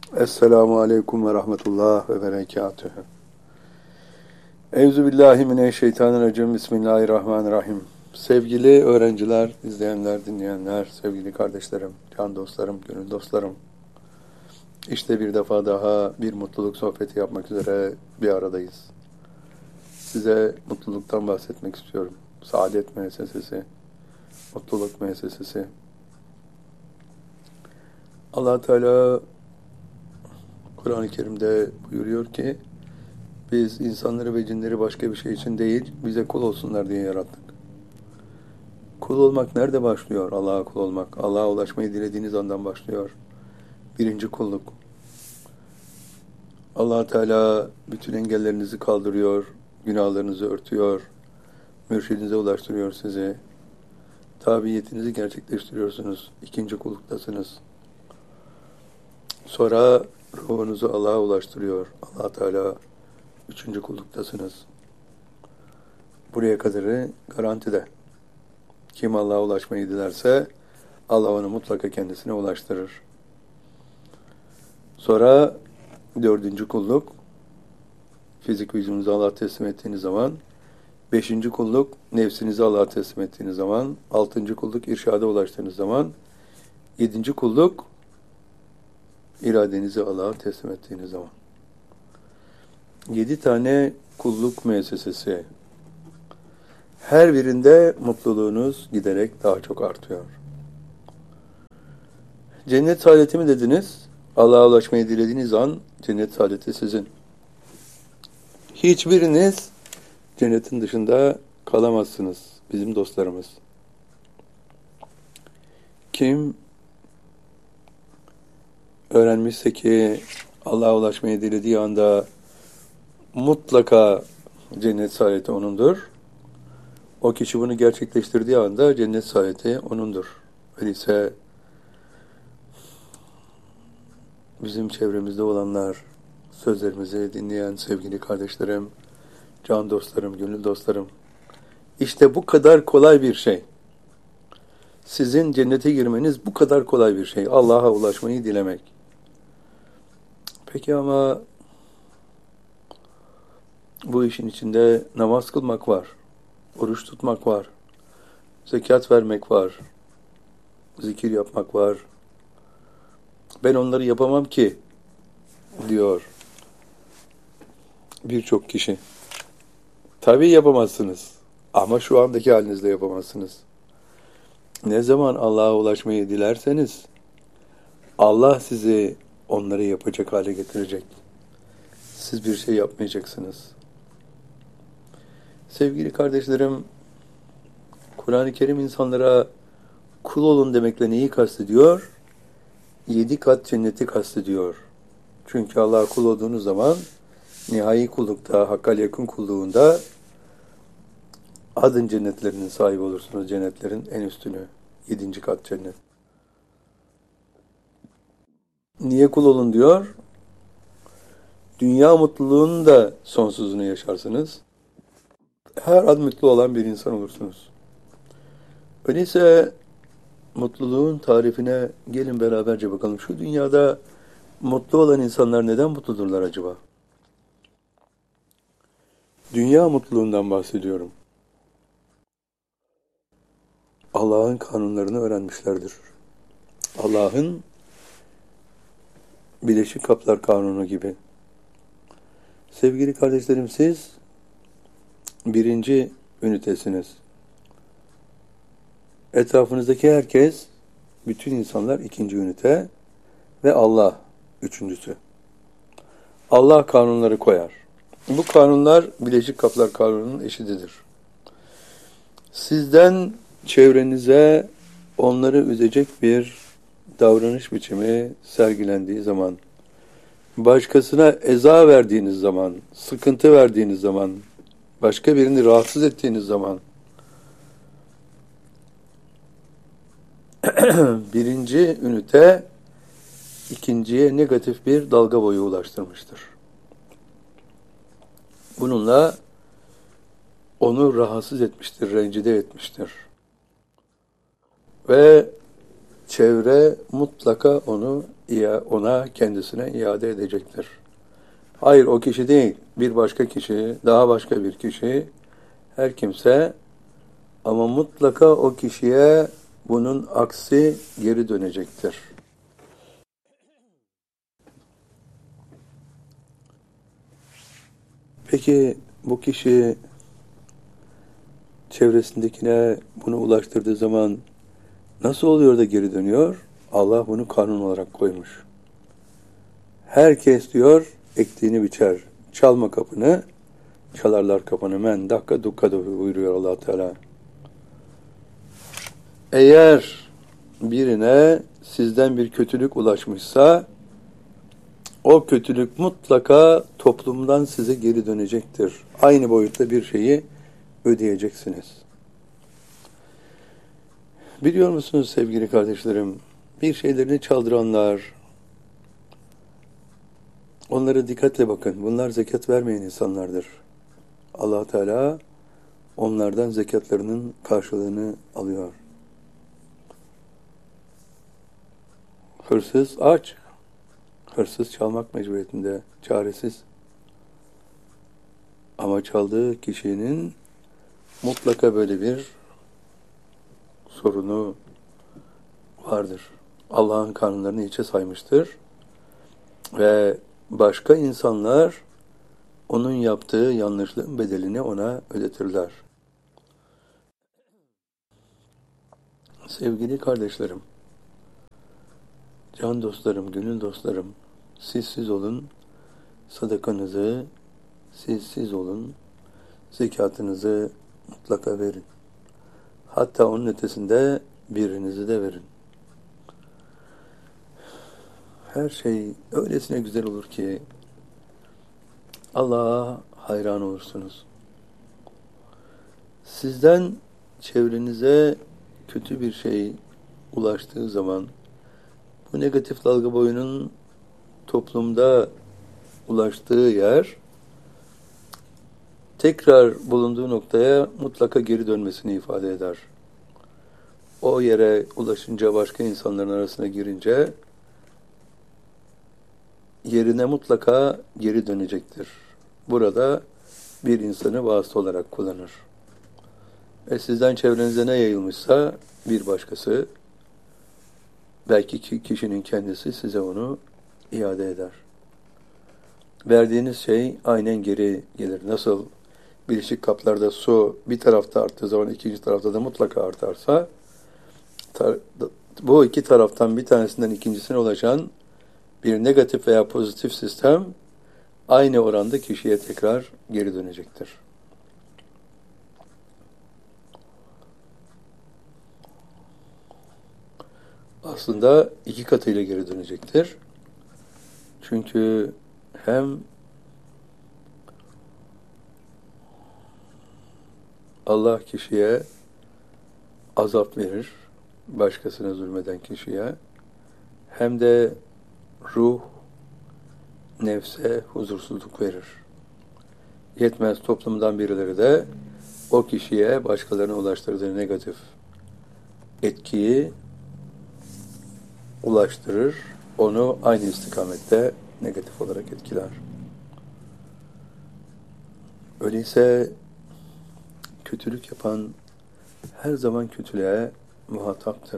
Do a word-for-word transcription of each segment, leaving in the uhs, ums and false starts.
Esselamu Aleyküm ve Rahmetullah ve Berekatühü. Euzubillahimineşşeytanirracim. Bismillahirrahmanirrahim. Sevgili öğrenciler, izleyenler, dinleyenler, sevgili kardeşlerim, can dostlarım, gönül dostlarım. İşte bir defa daha bir mutluluk sohbeti yapmak üzere bir aradayız. Size mutluluktan bahsetmek istiyorum. Saadet Müessesesi, Mutluluk Müessesesi. Allah Teala Kur'an-ı Kerim'de buyuruyor ki, biz insanları ve cinleri başka bir şey için değil, bize kul olsunlar diye yarattık. Kul olmak nerede başlıyor? Allah'a kul olmak. Allah'a ulaşmayı dilediğiniz andan başlıyor. Birinci kulluk. Allah Teala bütün engellerinizi kaldırıyor, günahlarınızı örtüyor, mürşidinize ulaştırıyor sizi. Tabiyetinizi gerçekleştiriyorsunuz. İkinci kulluktasınız. Sonra ruhunuzu Allah'a ulaştırıyor. Allah Teala üçüncü kulluktasınız. Buraya kadarı garantide. Kim Allah'a ulaşmayı dilerse Allah onu mutlaka kendisine ulaştırır. Sonra dördüncü kulluk, fizik vücudunuzu Allah'a teslim ettiğiniz zaman. Beşinci kulluk, nefsinizi Allah'a teslim ettiğiniz zaman. Altıncı kulluk, irşada ulaştığınız zaman. Yedinci kulluk, iradenizi Allah'a teslim ettiğiniz zaman. Yedi tane kulluk müessesesi. Her birinde mutluluğunuz giderek daha çok artıyor. Cennet saadeti mi dediniz? Allah'a ulaşmayı dilediğiniz an cennet saadeti sizin. Hiçbiriniz cennetin dışında kalamazsınız bizim dostlarımız. Kim öğrenmişse ki Allah'a ulaşmayı dilediği anda mutlaka cennet saadeti onundur. O kişi bunu gerçekleştirdiği anda cennet saadeti onundur. Öyleyse bizim çevremizde olanlar, sözlerimizi dinleyen sevgili kardeşlerim, can dostlarım, gönül dostlarım, işte bu kadar kolay bir şey. Sizin cennete girmeniz bu kadar kolay bir şey. Allah'a ulaşmayı dilemek. Peki ama bu işin içinde namaz kılmak var, oruç tutmak var, zekat vermek var, zikir yapmak var. Ben onları yapamam ki, diyor birçok kişi. Tabii yapamazsınız ama şu andaki halinizde yapamazsınız. Ne zaman Allah'a ulaşmayı dilerseniz, Allah sizi onları yapacak hale getirecek. Siz bir şey yapmayacaksınız. Sevgili kardeşlerim, Kur'an-ı Kerim insanlara kul olun demekle neyi kastediyor? Yedi kat cenneti kastediyor. Çünkü Allah'a kul olduğunuz zaman, nihai kullukta, hakkal yakın kulluğunda adın cennetlerinin sahibi olursunuz. Cennetlerin en üstünü. Yedinci kat cennet. Niye kul olun diyor? Dünya mutluluğunun da sonsuzunu yaşarsınız. Her an mutlu olan bir insan olursunuz. Öyleyse mutluluğun tarifine gelin beraberce bakalım. Şu dünyada mutlu olan insanlar neden mutludurlar acaba? Dünya mutluluğundan bahsediyorum. Allah'ın kanunlarını öğrenmişlerdir. Allah'ın Birleşik Kaplar Kanunu gibi. Sevgili kardeşlerim, siz birinci ünitesiniz. Etrafınızdaki herkes, bütün insanlar ikinci ünite ve Allah üçüncüsü. Allah kanunları koyar. Bu kanunlar Birleşik Kaplar Kanunu'nun eşididir. Sizden çevrenize onları üzecek bir davranış biçimi sergilendiği zaman, başkasına eza verdiğiniz zaman, sıkıntı verdiğiniz zaman, başka birini rahatsız ettiğiniz zaman, birinci ünite ikinciye negatif bir dalga boyu ulaştırmıştır. Bununla onu rahatsız etmiştir, rencide etmiştir. Ve çevre mutlaka onu ona kendisine iade edecektir. Hayır, o kişi değil, bir başka kişi, daha başka bir kişi, her kimse, ama mutlaka o kişiye bunun aksi geri dönecektir. Peki bu kişi çevresindekine bunu ulaştırdığı zaman nasıl oluyor da geri dönüyor? Allah bunu kanun olarak koymuş. Herkes diyor ektiğini biçer. Çalma kapını, çalarlar kapını. Men dakika dukka buyuruyor Allah Teala. Eğer birine sizden bir kötülük ulaşmışsa, o kötülük mutlaka toplumdan size geri dönecektir. Aynı boyutta bir şeyi ödeyeceksiniz. Biliyor musunuz sevgili kardeşlerim, bir şeylerini çaldıranlar, onlara dikkatle bakın. Bunlar zekat vermeyen insanlardır. Allah Teala onlardan zekatlarının karşılığını alıyor. Hırsız aç. Hırsız çalmak mecburiyetinde, çaresiz. Ama çaldığı kişinin mutlaka böyle bir sorunu vardır. Allah'ın kanunlarını hiçe saymıştır. Ve başka insanlar onun yaptığı yanlışlığın bedelini ona ödetirler. Sevgili kardeşlerim, can dostlarım, gönül dostlarım, siz siz olun, sadakanızı siz siz olun, zekatınızı mutlaka verin. Hatta onun ötesinde birinizi de verin. Her şey öylesine güzel olur ki Allah'a hayran olursunuz. Sizden çevrenize kötü bir şey ulaştığı zaman bu negatif dalga boyunun toplumda ulaştığı yer tekrar bulunduğu noktaya mutlaka geri dönmesini ifade eder. O yere ulaşınca, başka insanların arasına girince yerine mutlaka geri dönecektir. Burada bir insanı vasıta olarak kullanır. Ve sizden çevrenize ne yayılmışsa bir başkası, belki kişinin kendisi size onu iade eder. Verdiğiniz şey aynen geri gelir. Nasıl birleşik kaplarda su bir tarafta arttığı zaman ikinci tarafta da mutlaka artarsa, bu iki taraftan bir tanesinden ikincisine ulaşan bir negatif veya pozitif sistem aynı oranda kişiye tekrar geri dönecektir. Aslında iki katıyla geri dönecektir. Çünkü hem Allah kişiye azap verir, başkasına zulmeden kişiye, hem de ruh, nefse huzursuzluk verir. Yetmez, toplumdan birileri de o kişiye başkalarına ulaştırdığı negatif etkiyi ulaştırır, onu aynı istikamette negatif olarak etkiler. Öyleyse kötülük yapan her zaman kötülüğe muhataptır.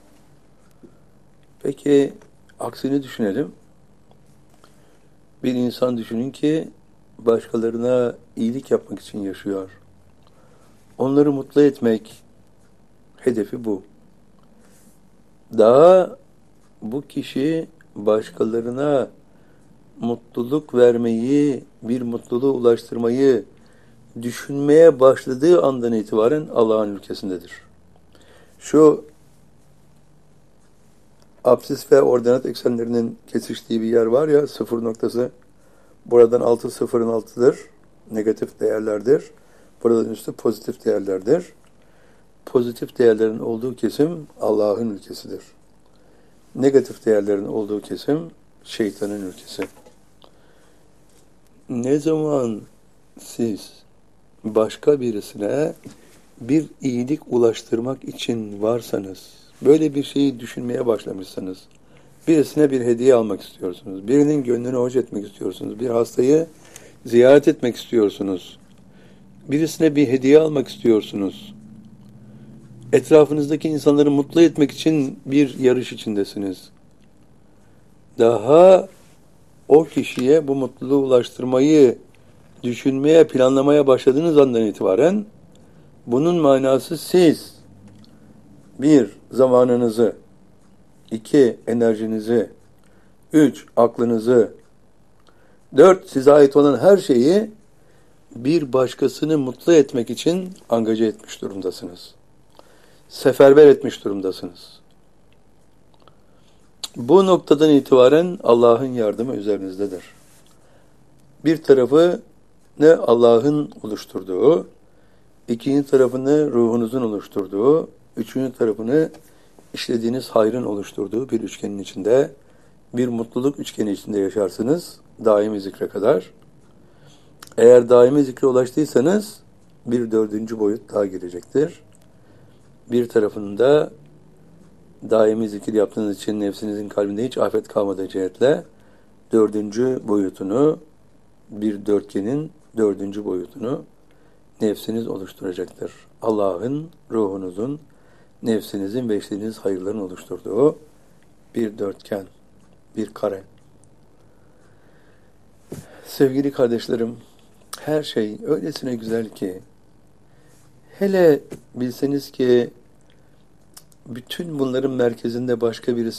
Peki aksini düşünelim. Bir insan düşünün ki başkalarına iyilik yapmak için yaşıyor. Onları mutlu etmek hedefi bu. Daha bu kişi başkalarına mutluluk vermeyi, bir mutluluğu ulaştırmayı düşünmeye başladığı andan itibaren Allah'ın ülkesindedir. Şu absis ve ordinat eksenlerinin kesiştiği bir yer var ya, sıfır noktası. Buradan altı sıfırın altıdır. Negatif değerlerdir. Buradan üstü pozitif değerlerdir. Pozitif değerlerin olduğu kesim Allah'ın ülkesidir. Negatif değerlerin olduğu kesim şeytanın ülkesi. Ne zaman siz başka birisine bir iyilik ulaştırmak için varsanız, böyle bir şeyi düşünmeye başlamışsanız, birisine bir hediye almak istiyorsunuz, birinin gönlünü hoş etmek istiyorsunuz, bir hastayı ziyaret etmek istiyorsunuz, birisine bir hediye almak istiyorsunuz, etrafınızdaki insanları mutlu etmek için bir yarış içindesiniz. Daha o kişiye bu mutluluğu ulaştırmayı düşünmeye, planlamaya başladığınız andan itibaren bunun manası siz bir, zamanınızı, iki, enerjinizi, üç, aklınızı, dört, size ait olan her şeyi bir başkasını mutlu etmek için angaje etmiş durumdasınız. Seferber etmiş durumdasınız. Bu noktadan itibaren Allah'ın yardımı üzerinizdedir. Bir tarafı ne Allah'ın oluşturduğu, ikinci tarafını ruhunuzun oluşturduğu, üçüncü tarafını işlediğiniz hayrın oluşturduğu bir üçgenin içinde, bir mutluluk üçgeni içinde yaşarsınız daimi zikre kadar. Eğer daimi zikre ulaştıysanız bir dördüncü boyut daha gelecektir. Bir tarafında daimi zikir yaptığınız için nefsinizin kalbinde hiç afet kalmadığı cihetle dördüncü boyutunu, bir dörtgenin dördüncü boyutunu nefsiniz oluşturacaktır. Allah'ın, ruhunuzun, nefsinizin ve işlediğiniz hayırların oluşturduğu bir dörtgen, bir kare. Sevgili kardeşlerim, her şey öylesine güzel ki, hele bilseniz ki bütün bunların merkezinde başka birisi